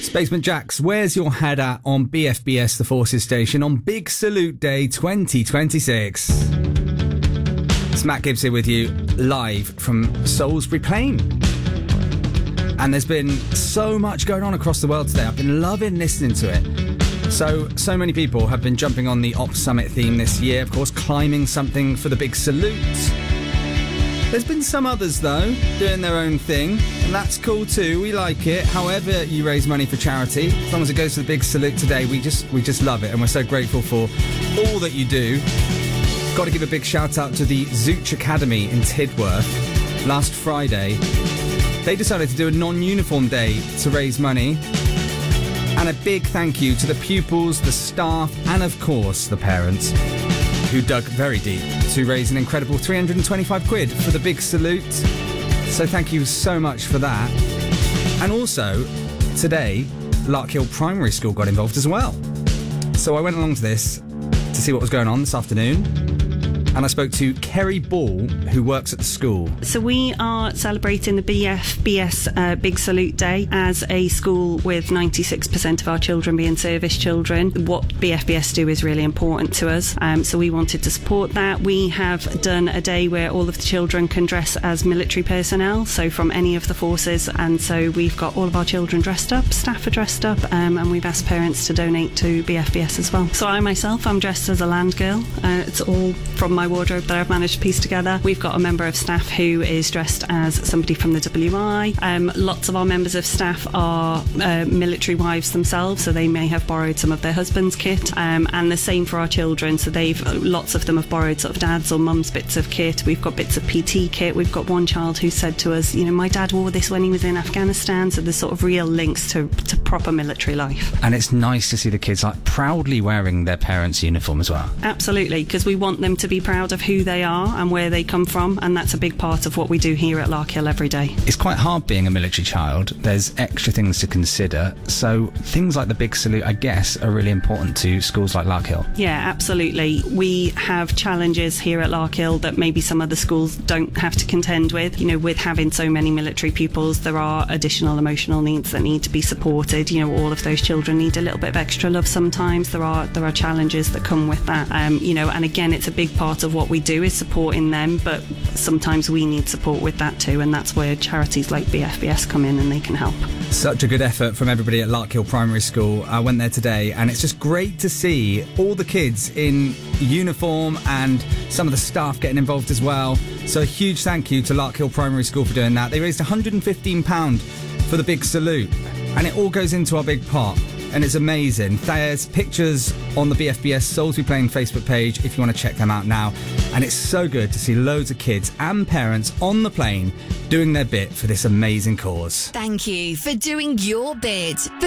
Spaceman Jax, where's your head at on BFBS The Forces Station on Big Salute Day 2026? It's Matt Gibbs here with you, live from Salisbury Plain. And there's been so much going on across the world today. I've been loving listening to it. So many people have been jumping on the Ops Summit theme this year, of course, climbing something for the Big Salute. There's been some others, though, doing their own thing, and that's cool too. We like it. However you raise money for charity, as long as it goes to the Big Salute today, we just love it, and we're so grateful for all that you do. Got to give a big shout out to the Zooch Academy in Tidworth. Last Friday, they decided to do a non-uniform day to raise money. And a big thank you to the pupils, the staff, and of course the parents, who dug very deep to raise an incredible 325 quid for the Big Salute. So thank you so much for that. And also, today, Larkhill Primary School got involved as well. So I went along to this to see what was going on this afternoon. And I spoke to Kerry Ball, who works at the school. So we are celebrating the BFBS Big Salute Day as a school with 96% of our children being service children. What BFBS do is really important to us. So we wanted to support that. We have done a day where all of the children can dress as military personnel, so from any of the forces. And so we've got all of our children dressed up, staff are dressed up, and we've asked parents to donate to BFBS as well. So I myself, I'm dressed as a land girl. It's all from my wardrobe that I've managed to piece together. We've got a member of staff who is dressed as somebody from the WI. Lots of our members of staff are military wives themselves, so they may have borrowed some of their husband's kit, and the same for our children. So lots of them have borrowed sort of dad's or mum's bits of kit. We've got bits of PT kit. We've got one child who said to us, my dad wore this when he was in Afghanistan. So there's sort of real links to proper military life. And it's nice to see the kids proudly wearing their parents' uniform as well. Absolutely, because we want them to be proud of who they are and where they come from, and that's a big part of what we do here at Larkhill every day. It's quite hard being a military child. There's extra things to consider, so things like the Big Salute, I guess, are really important to schools like Larkhill. Yeah, absolutely. We have challenges here at Larkhill that maybe some other schools don't have to contend with. With having so many military pupils, there are additional emotional needs that need to be supported. All of those children need a little bit of extra love sometimes. There are challenges that come with that. And again, it's a big part of what we do is supporting them, but sometimes we need support with that too, and that's where charities like BFBS come in and they can help. Such a good effort from everybody at Larkhill Primary School. I went there today, and it's just great to see all the kids in uniform and some of the staff getting involved as well. So a huge thank you to Larkhill Primary School for doing that. They raised £115 for the Big Salute, and it all goes into our big pot. And it's amazing. There's pictures on the BFBS Salisbury Plain Facebook page if you want to check them out now. And it's so good to see loads of kids and parents on the plane doing their bit for this amazing cause. Thank you for doing your bit.